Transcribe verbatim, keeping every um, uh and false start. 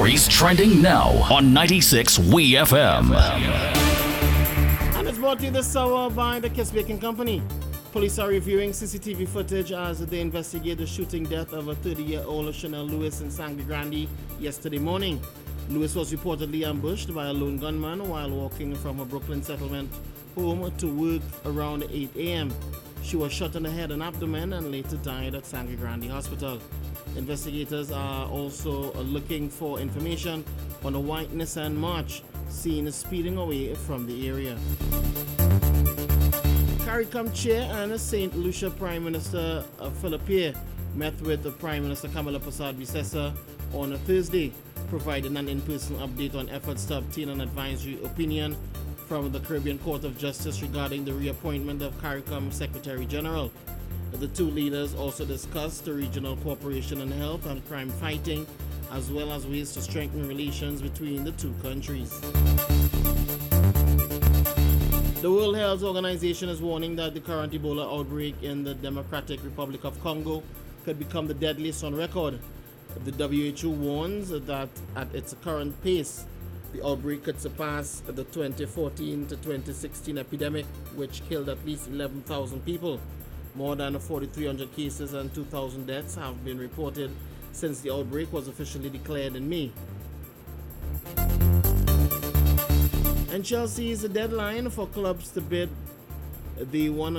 stories trending now on ninety-six W E F M. And it's brought to you this hour by the Kiss Baking Company. Police are reviewing C C T V footage as they investigate the shooting death of a thirty-year-old Chanel Lewis in Sangre Grande yesterday morning. Lewis was reportedly ambushed by a lone gunman while walking from a Brooklyn settlement home to work around eight a.m. She was shot in the head and abdomen and later died at Sangre Grande Hospital. Investigators are also looking for information on a white Nissan March seen speeding away from the area. CARICOM Chair and Saint Lucia Prime Minister Philip Pierre met with the Prime Minister Kamala Persad-Bissessar on a Thursday, providing an in-person update on efforts to obtain an advisory opinion from the Caribbean Court of Justice regarding the reappointment of CARICOM Secretary General. The two leaders also discussed the regional cooperation in health and crime fighting, as well as ways to strengthen relations between the two countries. The World Health Organization is warning that the current Ebola outbreak in the Democratic Republic of Congo could become the deadliest on record. The W H O warns that at its current pace, the outbreak could surpass the twenty fourteen to twenty sixteen epidemic, which killed at least eleven thousand people. More than four thousand three hundred cases and two thousand deaths have been reported since the outbreak was officially declared in May. And Chelsea is the deadline for clubs to bid the one